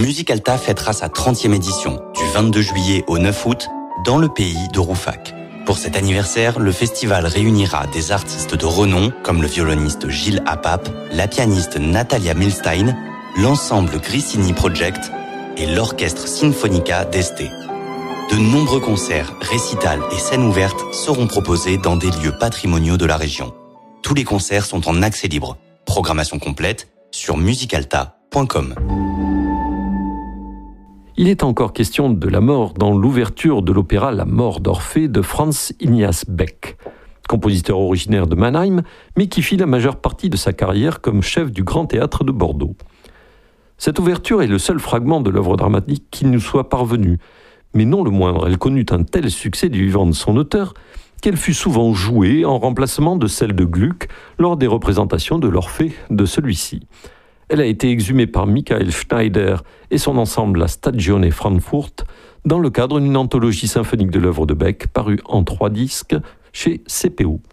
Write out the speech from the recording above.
Musicalta fêtera sa 30e édition, du 22 juillet au 9 août, dans le pays de Rouffach. Pour cet anniversaire, le festival réunira des artistes de renom, comme le violoniste Gilles Apap, la pianiste Natalia Milstein, l'ensemble Grissini Project et l'orchestre Sinfonica d'Este. De nombreux concerts, récitals et scènes ouvertes seront proposés dans des lieux patrimoniaux de la région. Tous les concerts sont en accès libre. Programmation complète sur musicalta.com. Il est encore question de la mort dans l'ouverture de l'opéra La mort d'Orphée de Franz Ignaz Beck, compositeur originaire de Mannheim, mais qui fit la majeure partie de sa carrière comme chef du Grand Théâtre de Bordeaux. Cette ouverture est le seul fragment de l'œuvre dramatique qui nous soit parvenu, mais non le moindre. Elle connut un tel succès du vivant de son auteur qu'elle fut souvent jouée en remplacement de celle de Gluck lors des représentations de l'Orphée de celui-ci. Elle a été exhumée par Michael Schneider et son ensemble La Stagione Frankfurt dans le cadre d'une anthologie symphonique de l'œuvre de Beck parue en 3 disques chez CPO.